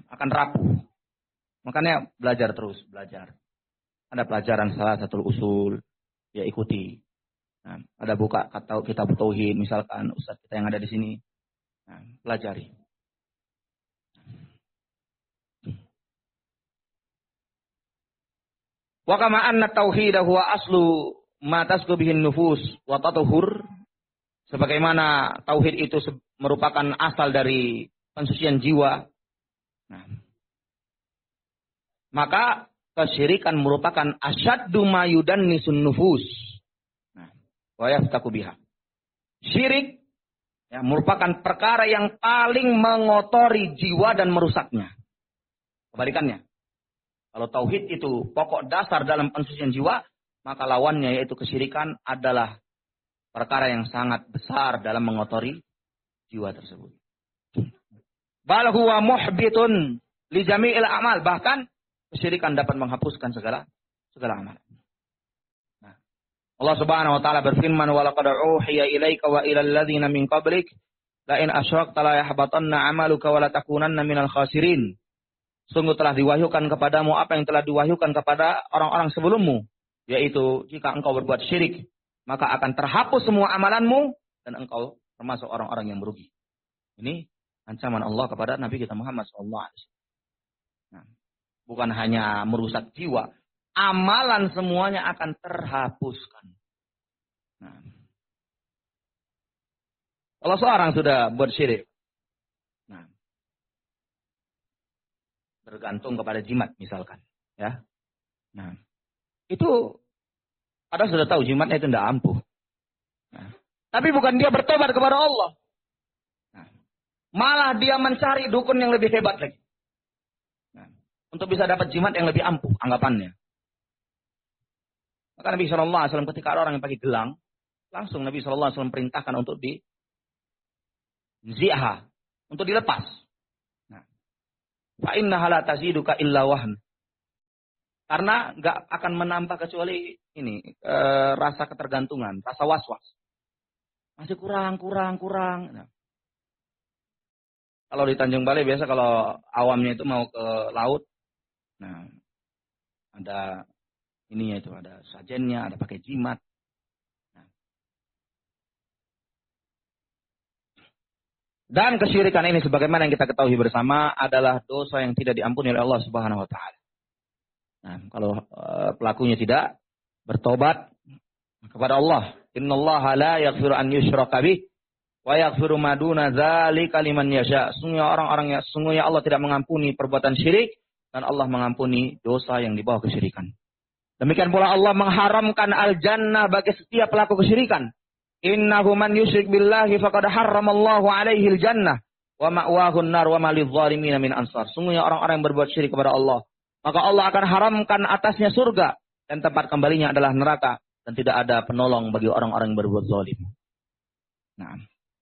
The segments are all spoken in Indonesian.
akan rapuh. Makanya belajar terus, belajar. Ada pelajaran salah satu usul, ya ikuti. Nah, ada buka kitab tauhid, misalkan ustaz kita yang ada di sini. Nah, pelajari. Wa kama anna tauhid huwa aslu ma tasqu bihin nufus wa tatuhur. Sebagaimana tauhid itu merupakan asal dari pensucian jiwa. Nah, maka kesyirikan merupakan asyaddu ma yudannisun nufus. Nah, wa yaftaku biha. Syirik ya, merupakan perkara yang paling mengotori jiwa dan merusaknya. Kebalikannya. Kalau tauhid itu pokok dasar dalam pensucian jiwa, maka lawannya yaitu kesyirikan adalah perkara yang sangat besar dalam mengotori jiwa tersebut. Bal huwa muhbitun li jami'il a'mal. Bahkan kesyirikan dapat menghapuskan segala amal. Nah, Allah Subhanahu wa taala berfirman, "Wa laqad uhiya ilaika wa ilal ladzina min qablik la in asyrakta la yahbatanna 'amaluka wa la takunanna minal khasirin." Sungguh telah diwahyukan kepadamu apa yang telah diwahyukan kepada orang-orang sebelummu, yaitu jika engkau berbuat syirik, maka akan terhapus semua amalanmu dan engkau termasuk orang-orang yang merugi. Ini ancaman Allah kepada Nabi kita Muhammad SAW. Nah, bukan hanya merusak jiwa, amalan semuanya akan terhapuskan. Nah, kalau seorang sudah buat syirik, nah, bergantung kepada jimat misalkan, ya. Nah, itu padahal sudah tahu jimatnya itu tidak ampuh. Nah, tapi bukan dia bertobat kepada Allah. Nah, malah dia mencari dukun yang lebih hebat lagi. Nah, untuk bisa dapat jimat yang lebih ampuh anggapannya. Maka Nabi SAW ketika ada orang yang pakai gelang, langsung Nabi SAW perintahkan untuk zi'ah, untuk dilepas. Nah, fa innaha la taziduka illa wahn. Karena nggak akan menambah kecuali ini rasa ketergantungan, rasa was-was. Masih kurang. Nah, kalau di Tanjung Balai biasa kalau awamnya itu mau ke laut, nah ada ininya itu, ada sajennya, ada pakai jimat. Nah. Dan kesyirikan ini sebagaimana yang kita ketahui bersama adalah dosa yang tidak diampuni oleh Allah Subhanahu wa taala. Nah, kalau pelakunya tidak bertobat kepada Allah, innallaha la yaghfiru an yushraka bih wa yaghfiru ma duna dzalika liman yasha. Sungguhnya Allah tidak mengampuni perbuatan syirik dan Allah mengampuni dosa yang di bawah kesyirikan. Demikian pula Allah mengharamkan al-jannah bagi setiap pelaku kesyirikan. Innahu man yusyrik billahi faqad harramallahu alaihi al-jannah wa ma'wahu an-nar wa ma lidh-dhalimin min ansar. Sungguhnya orang-orang yang berbuat syirik kepada Allah, maka Allah akan haramkan atasnya surga dan tempat kembalinya adalah neraka dan tidak ada penolong bagi orang-orang yang berbuat zalim. Nah,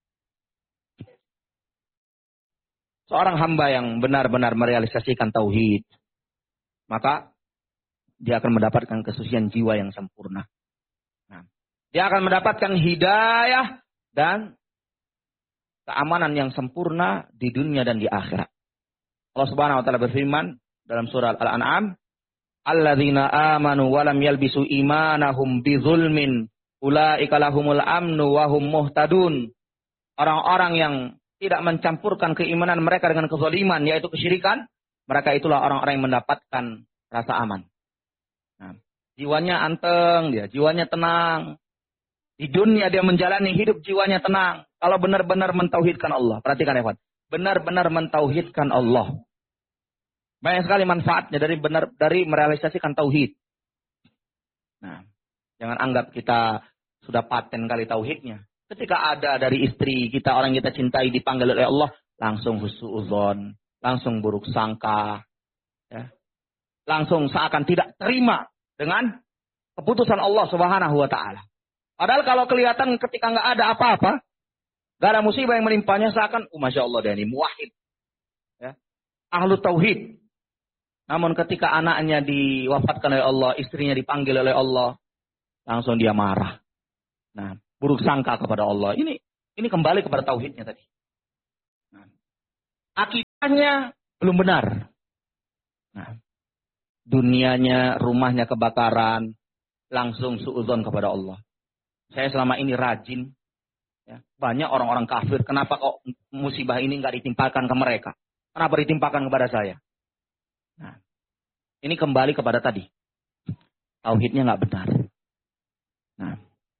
seorang hamba yang benar-benar merealisasikan tauhid, maka dia akan mendapatkan kesucian jiwa yang sempurna. Nah, dia akan mendapatkan hidayah dan keamanan yang sempurna di dunia dan di akhirat. Allah Subhanahu wa taala berfirman dalam surah Al-An'am, alladzina amanu wa lam yalbisu imanahum bizulmin ulaika lahumul amnu wa hum muhtadun. Orang-orang yang tidak mencampurkan keimanan mereka dengan kezaliman, yaitu kesyirikan, mereka itulah orang-orang yang mendapatkan rasa aman. Nah, jiwanya anteng, jiwanya tenang. Di dunia dia menjalani hidup jiwanya tenang. Kalau benar-benar mentauhidkan Allah. Perhatikan ya, Pak. Benar-benar mentauhidkan Allah. Banyak sekali manfaatnya dari merealisasikan tauhid. Nah, jangan anggap kita sudah paten kali tauhidnya. Ketika ada dari istri kita, orang kita cintai dipanggil oleh Allah, langsung husnudzon, langsung buruk sangka, ya. Langsung seakan tidak terima dengan keputusan Allah Subhanahu wa taala. Padahal kalau kelihatan ketika nggak ada apa-apa, nggak ada musibah yang menimpanya, seakan masya Allah dia ini muwahhid, ya, ahlu tauhid. Namun ketika anaknya diwafatkan oleh Allah, istrinya dipanggil oleh Allah, langsung dia marah. Nah, buruk sangka kepada Allah. Ini kembali kepada tauhidnya tadi. Nah, akibatnya belum benar. Nah, dunianya, rumahnya kebakaran, langsung suudzon kepada Allah. Saya selama ini rajin. Ya, banyak orang-orang kafir. Kenapa kok musibah ini nggak ditimpakan ke mereka? Kenapa ditimpakan kepada saya? Nah, ini kembali kepada tadi. Tauhidnya nggak benar. Nah,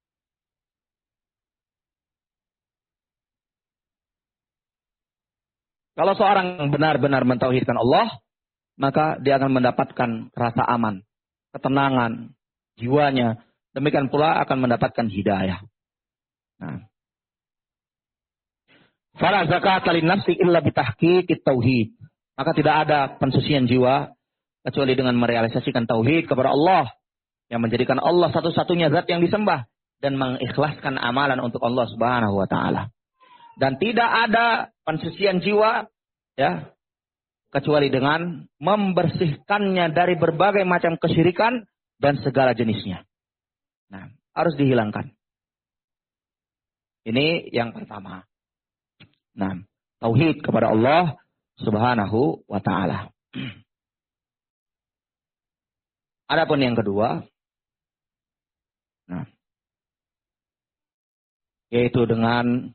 kalau seorang benar-benar mentauhidkan Allah, maka dia akan mendapatkan rasa aman, ketenangan, jiwanya. Demikian pula akan mendapatkan hidayah. Nah, fala zakata lin nafsi illa bitahqiqit tauhid. Maka tidak ada pensucian jiwa kecuali dengan merealisasikan tauhid kepada Allah, yang menjadikan Allah satu-satunya zat yang disembah dan mengikhlaskan amalan untuk Allah Subhanahu wa taala. Dan tidak ada pensucian jiwa ya kecuali dengan membersihkannya dari berbagai macam kesyirikan dan segala jenisnya. Nah, harus dihilangkan. Ini yang pertama. Nah, tauhid kepada Allah Subhanahu wa taala. Adapun yang kedua, nah, yaitu dengan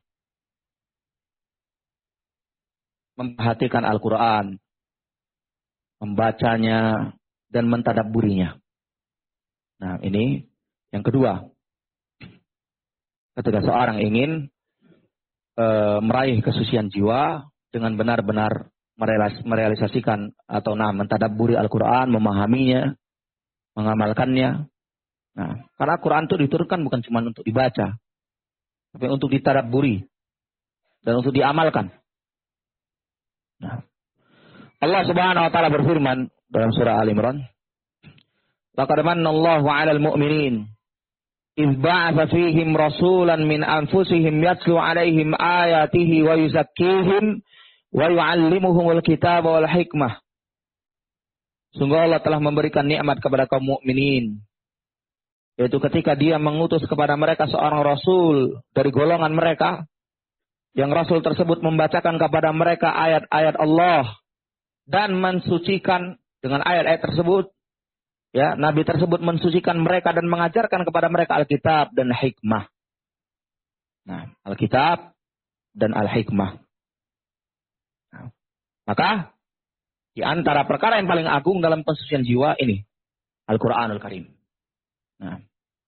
memperhatikan Al-Quran, membacanya, dan mentadabburinya. Nah, ini yang kedua. Ketika seorang ingin meraih kesucian jiwa dengan benar-benar merealisasikan atau mentadabburi Al-Quran, memahaminya, mengamalkannya. Nah, karena Al-Quran itu diturunkan bukan cuma untuk dibaca, tapi untuk ditadabburi dan untuk diamalkan. Nah, Allah Subhanahu wa taala berfirman dalam surah Al-Imran, "Laqad manna Allahu 'alal mu'minin إذ بعث فيهم رسولا من أنفسهم يتلو عليهم آياته ويزكيهم ويعلمهم الكتاب والحكمة." Sungguh Allah telah memberikan nikmat kepada kaum mukminin, yaitu ketika Dia mengutus kepada mereka seorang rasul dari golongan mereka, yang rasul tersebut membacakan kepada mereka ayat-ayat Allah dan mensucikan dengan ayat-ayat tersebut. Ya, Nabi tersebut mensucikan mereka dan mengajarkan kepada mereka Alkitab dan hikmah. Nah, Alkitab dan Al-Hikmah. Nah, maka, di antara perkara yang paling agung dalam pensucian jiwa ini, Al-Quranul Karim. Nah,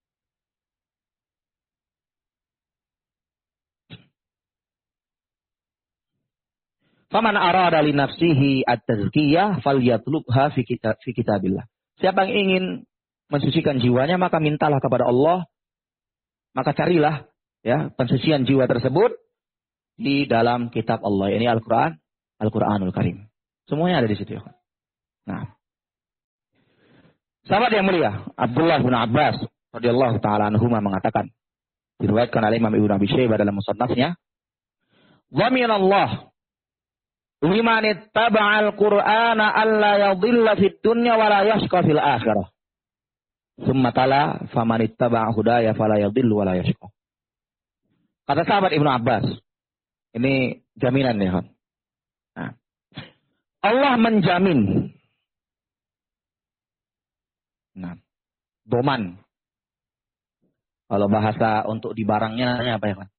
faman arada li nafsihi at-tazkiyah falyatlubha fi kitabillah. Siapa yang ingin mensucikan jiwanya, maka mintalah kepada Allah, maka carilah ya pensucian jiwa tersebut di dalam kitab Allah. Ini Al-Quran, Al-Quranul Karim. Semuanya ada di situ. Nah, sahabat yang mulia, Abdullah bin Abbas radhiyallahu taala anhuma mengatakan, diriwayatkan oleh Imam Ibnu Abi Syaibah dalam musannafnya, "Dhaminallah liman ittaba'al Qur'ana alla yadhilla fid dunya wa la yashqa fil akhirah. Tsumma tala faman ittaba'a hudaya fala yadhillu wa la yashqa." Kata sahabat Ibnu Abbas, ini jaminan ya kan. Nah, Allah menjamin. Nah, doman. Kalau bahasa untuk di barangnya namanya apa ya kan?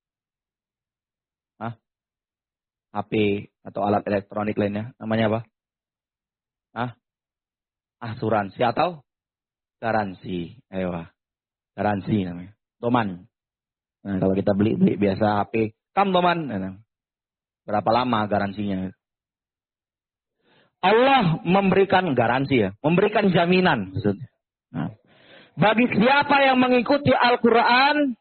HP atau alat elektronik lainnya, namanya apa? Asuransi atau garansi. Ayo, garansi namanya. Doman. Nah, kalau kita beli biasa HP, doman. Nah, berapa lama garansinya? Allah memberikan garansi ya, memberikan jaminan maksudnya. Nah, bagi siapa yang mengikuti Al-Quran,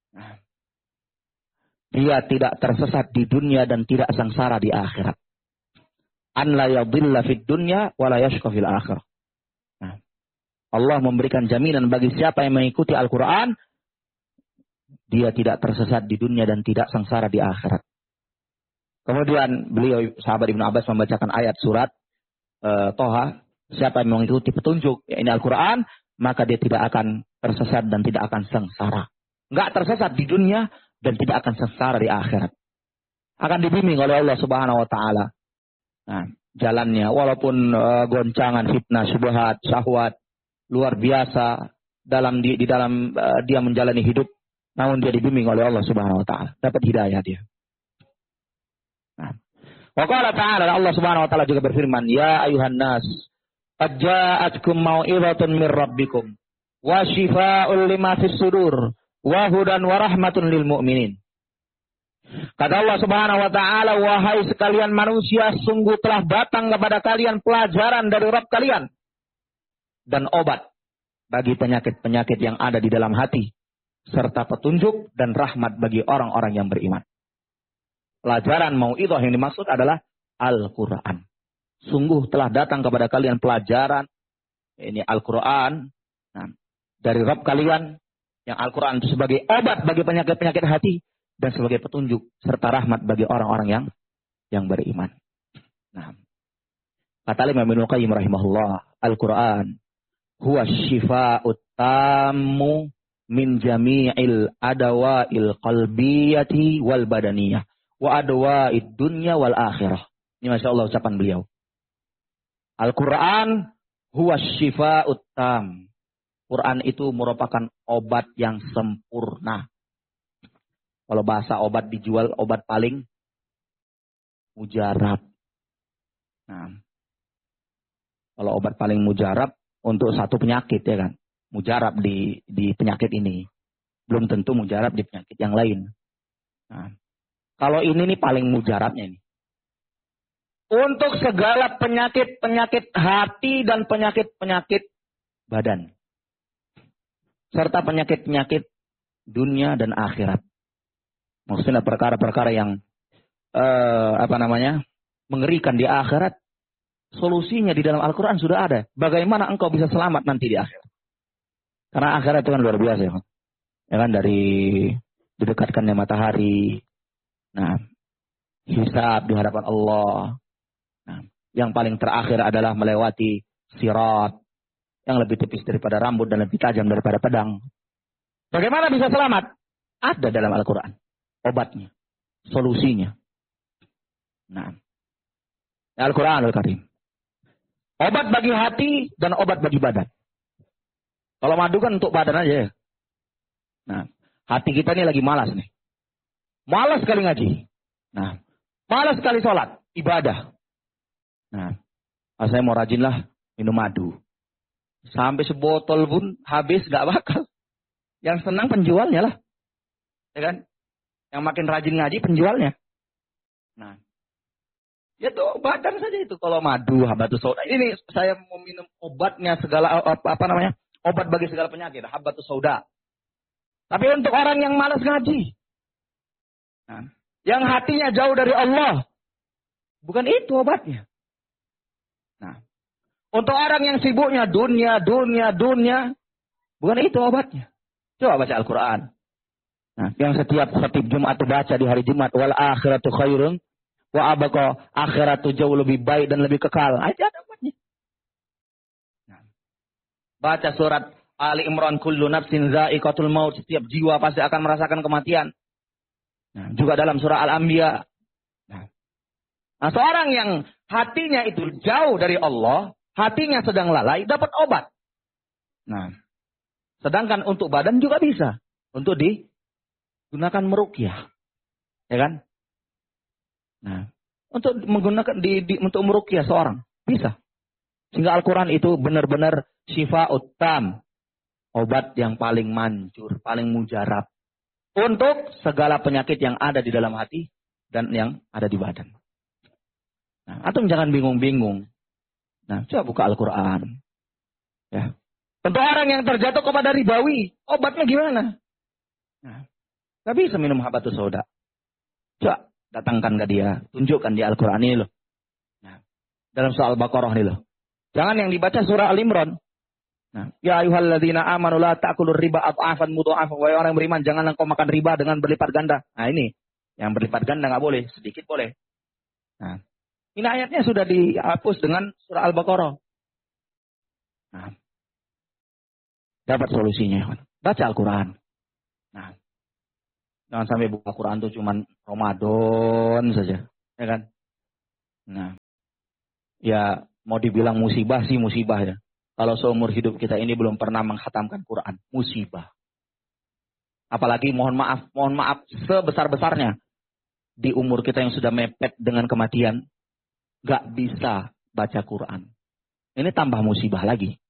dia tidak tersesat di dunia dan tidak sengsara di akhirat. An la yadhilla fid dunya wa la yashqa fil akhirah. Nah, Allah memberikan jaminan bagi siapa yang mengikuti Al-Quran, dia tidak tersesat di dunia dan tidak sengsara di akhirat. Kemudian beliau sahabat Ibnu Abbas membacakan ayat surat Toha, siapa yang mengikuti petunjuk ya ini Al-Quran, maka dia tidak akan tersesat dan tidak akan sengsara. Enggak tersesat di dunia dan tidak akan sengsara di akhirat. Akan dibimbing oleh Allah Subhanahu wa taala. Nah, jalannya, walaupun goncangan, fitnah, syubhat, syahwat luar biasa di dalam dia menjalani hidup, namun dia dibimbing oleh Allah Subhanahu wa taala, dapat hidayah dia. Nah, wa qala ta'ala, Allah Subhanahu wa taala juga berfirman, ya ayuhan nas, qad ja'atkum mau'izatun mir rabbikum wa shifaa'un lima fis sudur wa hudan wa rahmatun lil mu'minin. Kata Allah Subhanahu wa taala, wahai sekalian manusia, sungguh telah datang kepada kalian pelajaran dari Rabb kalian dan obat bagi penyakit-penyakit yang ada di dalam hati, serta petunjuk dan rahmat bagi orang-orang yang beriman. Pelajaran mau'izah yang dimaksud adalah Al-Quran. Sungguh telah datang kepada kalian pelajaran, ini Al-Quran, dari Rabb kalian, yang Al-Quran itu sebagai obat bagi penyakit-penyakit hati, dan sebagai petunjuk serta rahmat bagi orang-orang yang beriman. Nah, kata Imam Ibnu Qayyim rahimahullah, Al-Quran huwa syifa'ut tammu min jami'il adawa'il qalbiyati wal badaniyah wa adwa'id dunya wal akhirah. Ini Masya Allah ucapan beliau. Al-Quran huwa syifa'ut tam. Quran itu merupakan obat yang sempurna. Kalau bahasa obat dijual, obat paling mujarab. Nah, kalau obat paling mujarab untuk satu penyakit, ya kan, mujarab di penyakit ini, belum tentu mujarab di penyakit yang lain. Nah, kalau ini nih paling mujarabnya ini, untuk segala penyakit hati dan penyakit badan, serta penyakit dunia dan akhirat. Maksudnya perkara-perkara yang mengerikan di akhirat, solusinya di dalam Al-Quran sudah ada. Bagaimana engkau bisa selamat nanti di akhirat? Karena akhirat itu kan luar biasa, ya kan? Ya kan, dari didekatkannya matahari, nah, hisab di hadapan Allah. Nah, yang paling terakhir adalah melewati sirat yang lebih tipis daripada rambut dan lebih tajam daripada pedang. Bagaimana bisa selamat? Ada dalam Al-Quran obatnya, solusinya. Nah, Al-Quran Al-Karim, obat bagi hati dan obat bagi badan. Kalau madu kan untuk badan aja ya. Nah, hati kita ini lagi malas nih. Malas sekali ngaji. Nah, malas sekali sholat, ibadah. Nah, saya mau rajinlah minum madu. Sampai sebotol pun habis gak bakal. Yang senang penjualnya lah. Ya kan? Yang makin rajin ngaji penjualnya. Nah, ya tuh badan saja itu. Kalau madu, habatus sauda. Ini saya mau minum obatnya segala, obat bagi segala penyakit. Habatus sauda. Tapi untuk orang yang malas ngaji. Nah, yang hatinya jauh dari Allah. Bukan itu obatnya. Nah, untuk orang yang sibuknya dunia. Bukan itu obatnya. Coba baca Al-Quran. Nah, yang setiap Jumat baca di hari Jumat, wal akhiratu khairun wa abqa, akhiratu jauh lebih baik dan lebih kekal. Aja ada obatnya. Nah, baca surat Ali Imran, kullu nafsin za'iqatul maut, setiap jiwa pasti akan merasakan kematian. Nah, juga dalam surah Al-Anbiya. Nah, seorang yang hatinya itu jauh dari Allah, hatinya sedang lalai, dapat obat. Nah, sedangkan untuk badan juga bisa. Untuk digunakan meruqyah. Ya kan? Nah, untuk menggunakan untuk meruqyah seorang. Bisa. Sehingga Al-Quran itu benar-benar syifa'ut tam. Obat yang paling manjur, paling mujarab. Untuk segala penyakit yang ada di dalam hati dan yang ada di badan. Nah, antum jangan bingung-bingung. Nah, coba buka Al-Quran. Ya. Untuk orang yang terjatuh kepada ribawi, obatnya gimana? Nah, gak bisa minum habatus sauda. Coba datangkan ke dia, tunjukkan di Al-Quran ini loh. Nah, dalam surah Al-Baqarah ini loh. Jangan yang dibaca surah Al-Imran. Nah, ya ayyuhalladzina amanu la ta'kulur riba adhafan mudha'afan. Wahai orang yang beriman, jangan engkau makan riba dengan berlipat ganda. Nah, ini yang berlipat ganda nggak boleh, sedikit boleh. Nah, ini ayatnya sudah dihapus dengan surah Al-Baqarah. Nah, dapat solusinya. Baca Al-Quran. Nah, jangan sampai buka Quran itu cuma Ramadan saja, ya kan? Nah, Ya, mau dibilang musibah sih musibah ya. Kalau seumur hidup kita ini belum pernah menghatamkan Quran, musibah. Apalagi mohon maaf sebesar-besarnya. Di umur kita yang sudah mepet dengan kematian, gak bisa baca Quran. Ini tambah musibah lagi.